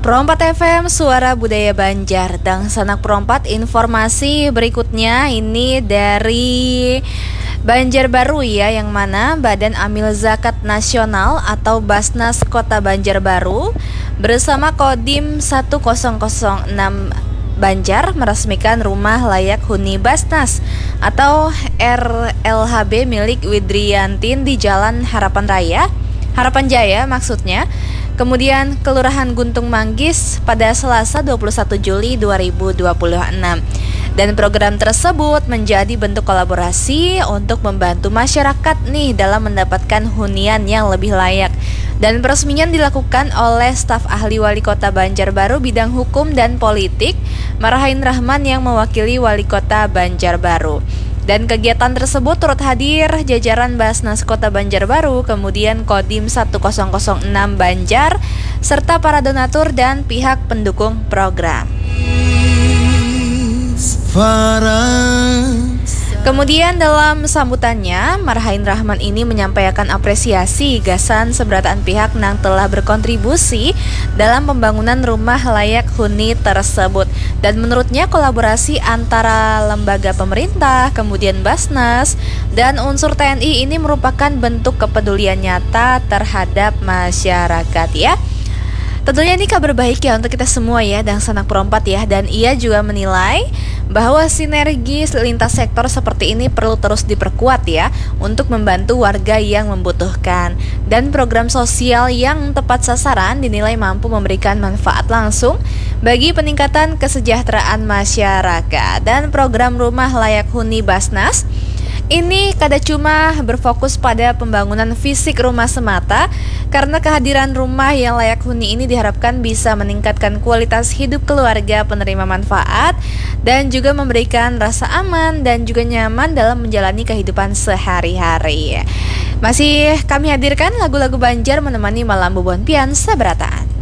Perompat FM, Suara Budaya Banjar. Dan sanak perompat, informasi berikutnya ini dari Banjarbaru ya, yang mana Badan Amil Zakat Nasional atau Basnas Kota Banjarbaru bersama Kodim 1006 Banjar meresmikan rumah layak huni Basnas atau RLHB milik Widriantin di Jalan Harapan Jaya maksudnya. Kemudian Kelurahan Guntung Manggis pada Selasa 21 Juli 2026. Dan program tersebut menjadi bentuk kolaborasi untuk membantu masyarakat nih dalam mendapatkan hunian yang lebih layak. Dan peresmian dilakukan oleh staf ahli Wali Kota Banjarbaru bidang hukum dan politik, Marhain Rahman yang mewakili Wali Kota Banjarbaru. Dan kegiatan tersebut turut hadir jajaran Basnas Kota Banjarbaru, kemudian Kodim 1006 Banjar, serta para donatur dan pihak pendukung program. Kemudian dalam sambutannya, Marhain Rahman ini menyampaikan apresiasi gasan seberatan pihak yang telah berkontribusi dalam pembangunan rumah layak huni tersebut. Dan menurutnya kolaborasi antara lembaga pemerintah, kemudian Basnas, dan unsur TNI ini merupakan bentuk kepedulian nyata terhadap masyarakat ya. Tentunya ini kabar baik ya untuk kita semua ya, dan sanak perompat ya. Dan ia juga menilai bahwa sinergi lintas sektor seperti ini perlu terus diperkuat ya, untuk membantu warga yang membutuhkan. Dan program sosial yang tepat sasaran dinilai mampu memberikan manfaat langsung bagi peningkatan kesejahteraan masyarakat. Dan program rumah layak huni Basnas ini kada cuma berfokus pada pembangunan fisik rumah semata, karena kehadiran rumah yang layak huni ini diharapkan bisa meningkatkan kualitas hidup keluarga penerima manfaat dan juga memberikan rasa aman dan juga nyaman dalam menjalani kehidupan sehari-hari. Masih kami hadirkan lagu-lagu Banjar menemani malam Bubon Pian Sabarataan.